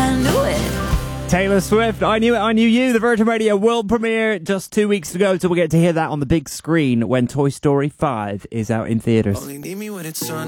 I knew it. Taylor Swift, I Knew It, I Knew You, the Virgin Radio world premiere just 2 weeks ago, so we'll get to hear that on the big screen when Toy Story 5 is out in theaters. Only need me when it's sun.